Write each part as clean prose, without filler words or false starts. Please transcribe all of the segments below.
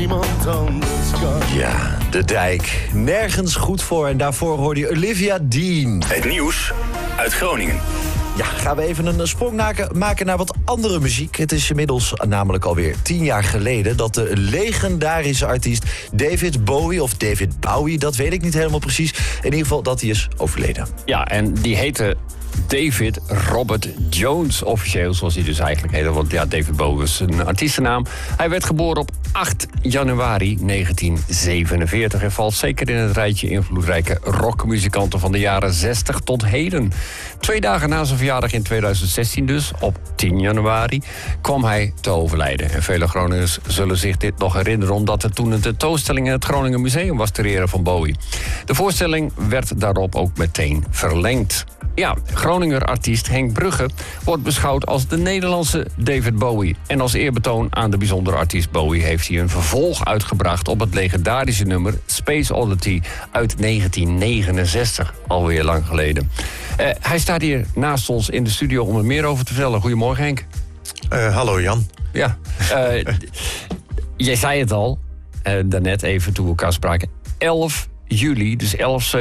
Ja, de dijk. Nergens goed voor. En daarvoor hoorde je Olivia Dean. Het nieuws uit Groningen. Ja, gaan we even een sprong maken naar wat andere muziek. Het is inmiddels namelijk alweer 10 jaar geleden dat de legendarische artiest David Bowie, of David Bowie, dat weet ik niet helemaal precies, in ieder geval dat hij is overleden. Ja, en die heette David Robert Jones, officieel, zoals hij dus eigenlijk heette. Want ja, David Bowie is een artiestennaam. Hij werd geboren op 8 januari 1947... en valt zeker in het rijtje invloedrijke rockmuzikanten van de jaren 60 tot heden. 2 dagen na zijn verjaardag in 2016 dus, op 10 januari, kwam hij te overlijden. En vele Groningers zullen zich dit nog herinneren, omdat er toen een tentoonstelling in het Groningen Museum was ter ere van Bowie. De voorstelling werd daarop ook meteen verlengd. Ja, Groninger artiest Henk Brugge wordt beschouwd als de Nederlandse David Bowie. En als eerbetoon aan de bijzondere artiest Bowie heeft hij een vervolg uitgebracht op het legendarische nummer Space Oddity uit 1969, alweer lang geleden. Hij staat hier naast ons in de studio om er meer over te vertellen. Goedemorgen, Henk. Hallo Jan. Ja, jij zei het al, daarnet even toen we elkaar spraken. 11 juli, dus 11/7/1969,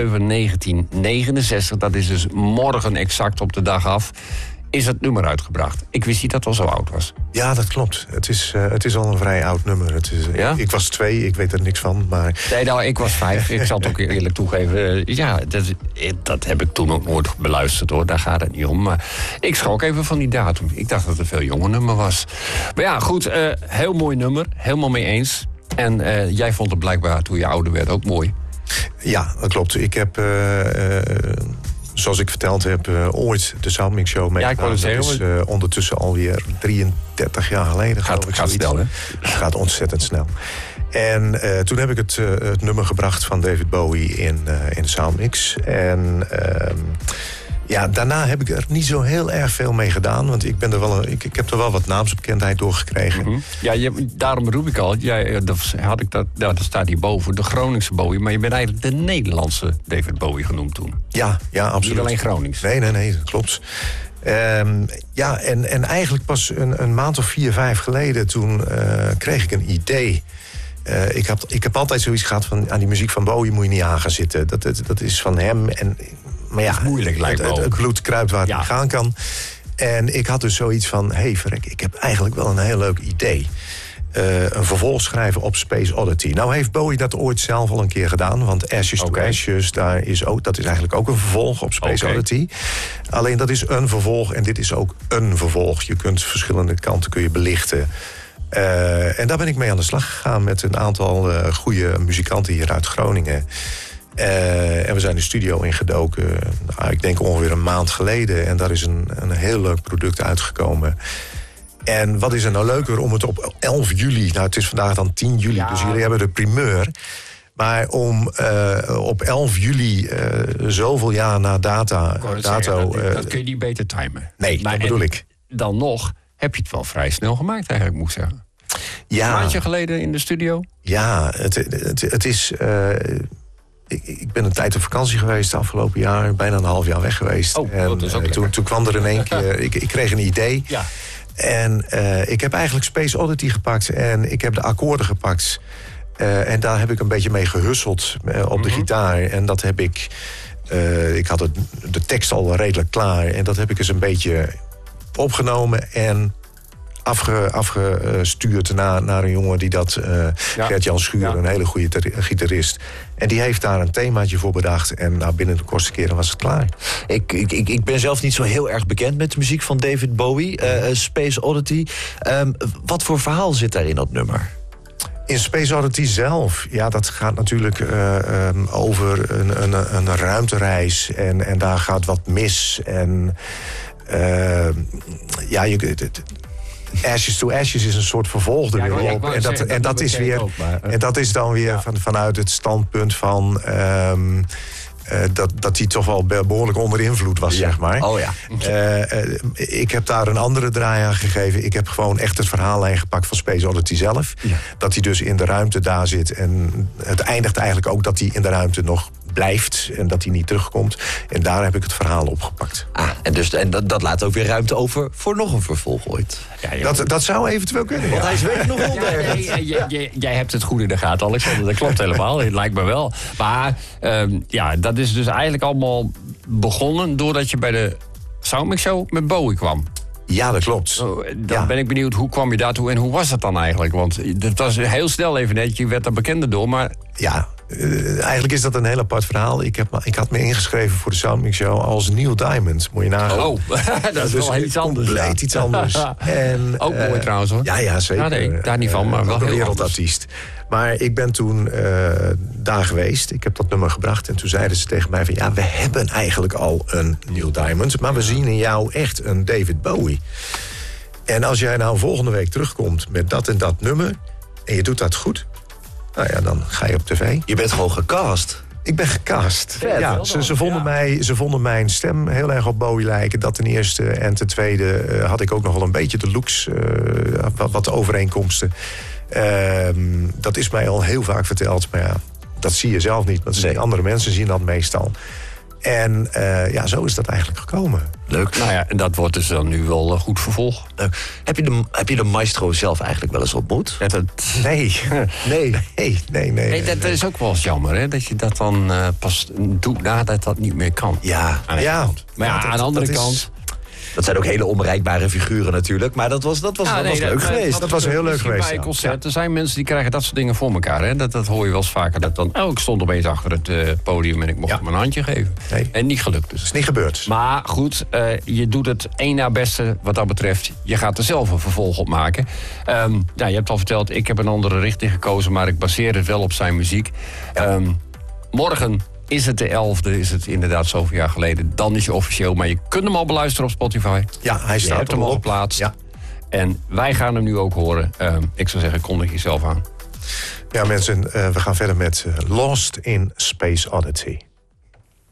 dat is dus morgen exact op de dag af, is het nummer uitgebracht. Ik wist niet dat het al zo oud was. Ja, dat klopt. Het is al een vrij oud nummer. Ja? Ik was 2, ik weet er niks van. Maar... Nee, nou, ik was 5. Ik zal het ook eerlijk toegeven. Ja, dat heb ik toen ook nooit beluisterd, hoor. Daar gaat het niet om. Maar ik schrok even van die datum. Ik dacht dat het een veel jonger nummer was. Maar ja, goed, heel mooi nummer. Helemaal mee eens. En jij vond het blijkbaar, toen je ouder werd, ook mooi. Ja, dat klopt. Ik heb, zoals ik verteld heb, ooit de Soundmix Show meegedaan. Ja, ik wou het zeggen. Dat is ondertussen alweer 33 jaar geleden. Gaat snel, hè? Het gaat ontzettend snel. En toen heb ik het nummer gebracht van David Bowie in de Soundmix. En ja, daarna heb ik er niet zo heel erg veel mee gedaan. Want ik heb er wel wat naamsbekendheid doorgekregen. Mm-hmm. Ja, daarom roep ik al. Dat staat hierboven, de Groningse Bowie. Maar je bent eigenlijk de Nederlandse David Bowie genoemd toen. Ja, absoluut. Niet alleen Gronings. Nee, dat klopt. Ja, en eigenlijk pas een maand of 4, 5 geleden, toen kreeg ik een idee. Ik heb altijd zoiets gehad van, aan die muziek van Bowie moet je niet aan gaan zitten. Dat is van hem. Maar ja, moeilijk lijkt me ook. Het bloed kruipt waar het niet gaan kan. En ik had dus zoiets van, verrek, ik heb eigenlijk wel een heel leuk idee. Een vervolg schrijven op Space Oddity. Nou heeft Bowie dat ooit zelf al een keer gedaan. Want Ashes to Ashes, dat is eigenlijk ook een vervolg op Space Oddity. Alleen dat is een vervolg en dit is ook een vervolg. Je kunt verschillende kanten belichten. En daar ben ik mee aan de slag gegaan met een aantal goede muzikanten hier uit Groningen. En we zijn de studio ingedoken, ik denk ongeveer een maand geleden. En daar is een heel leuk product uitgekomen. En wat is er nou leuker om het op 11 juli... Nou, het is vandaag dan 10 juli, dus jullie hebben de primeur. Maar om op 11 juli, zoveel jaar na dato... dat kun je niet beter timen. Nee, dat bedoel ik. Dan nog heb je het wel vrij snel gemaakt, eigenlijk, moet ik zeggen. Ja. Een maandje geleden in de studio? Ja, het is... Ik ben een tijd op vakantie geweest afgelopen jaar. Bijna een half jaar weg geweest. Dat is ook toen kwam er in één keer... Ik kreeg een idee. Ja. En ik heb eigenlijk Space Oddity gepakt. En ik heb de akkoorden gepakt. En daar heb ik een beetje mee gehusseld op de gitaar. En dat heb ik... ik had de tekst al redelijk klaar. En dat heb ik eens een beetje opgenomen en afgestuurd naar een jongen die dat... Gert-Jan Schuur, een hele goede gitarist. En die heeft daar een themaatje voor bedacht. En binnen de kortste keren was het klaar. Ik ben zelf niet zo heel erg bekend met de muziek van David Bowie. Space Oddity. Wat voor verhaal zit daar in dat nummer? In Space Oddity zelf, dat gaat natuurlijk over een ruimtereis. En daar gaat wat mis. En Ashes to Ashes is een soort vervolg er weer op. En dat is dan weer vanuit het standpunt van... dat hij toch wel behoorlijk onder invloed was, zeg maar. Oh ja. Ik heb daar een andere draai aan gegeven. Ik heb gewoon echt het verhaallijn gepakt van Space Oddity zelf. Ja. Dat hij dus in de ruimte daar zit. En het eindigt eigenlijk ook dat hij in de ruimte nog blijft en dat hij niet terugkomt. En daar heb ik het verhaal opgepakt. En dat laat ook weer ruimte over voor nog een vervolg ooit. Ja, dat zou eventueel kunnen. Want hij zweeft nog onder. Jij hebt het goed in de gaten, Alexander. Dat klopt helemaal. Het lijkt me wel. Maar dat is dus eigenlijk allemaal begonnen doordat je bij de Soundmix Show met Bowie kwam. Ja, dat klopt. Dan ben ik benieuwd, hoe kwam je daartoe en hoe was dat dan eigenlijk? Want het was heel snel even net, je werd er bekender door, maar... Ja, eigenlijk is dat een heel apart verhaal. Ik had me ingeschreven voor de Soundmix Show als Neil Diamond. Moet je nagaan. Oh, dat is wel iets anders. Compleet iets anders. En, ook mooi trouwens hoor. Ja, zeker. Ja, nee, daar niet van, maar wel een heel wereldartiest. Maar ik ben toen daar geweest. Ik heb dat nummer gebracht. En toen zeiden ze tegen mij van... ja, we hebben eigenlijk al een Neil Diamond... maar we zien in jou echt een David Bowie. En als jij nou volgende week terugkomt met dat en dat nummer... en je doet dat goed... nou ja, dan ga je op tv. Je bent gewoon gecast. Ik ben gecast. Ja, ze vonden mijn stem heel erg op Bowie lijken. Dat ten eerste. En ten tweede had ik ook nog wel een beetje de looks... wat overeenkomsten... dat is mij al heel vaak verteld, maar ja, dat zie je zelf niet. Want andere mensen zien dat meestal. En zo is dat eigenlijk gekomen. Leuk. Nou ja, en dat wordt dus dan nu wel goed vervolg. Heb je de maestro zelf eigenlijk wel eens ontmoet? Nee. Dat is ook wel eens jammer, hè? Dat je dat dan pas doet nadat dat niet meer kan. Ja. Maar aan de andere kant... Dat zijn ook hele onbereikbare figuren natuurlijk. Maar dat was leuk geweest. Dat was heel leuk geweest. Bij een concert. Er zijn mensen die krijgen dat soort dingen voor elkaar. Hè? Dat hoor je wel eens vaker. Dat dan, ik stond opeens achter het podium en ik mocht hem een handje geven. Nee. En niet gelukt dus. Dat is niet gebeurd. Maar goed, je doet het één na beste wat dat betreft. Je gaat er zelf een vervolg op maken. Je hebt al verteld, ik heb een andere richting gekozen. Maar ik baseer het wel op zijn muziek. Morgen... is het de 11e, is het inderdaad zoveel jaar geleden. Dan is je officieel, maar je kunt hem al beluisteren op Spotify. Ja, hij staat je hebt hem al geplaatst. Ja. En wij gaan hem nu ook horen. Ik zou zeggen, kondig jezelf aan. Ja, mensen, we gaan verder met Lost in Space Oddity.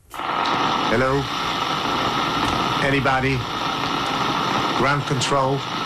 Hello? Anybody? Ground control?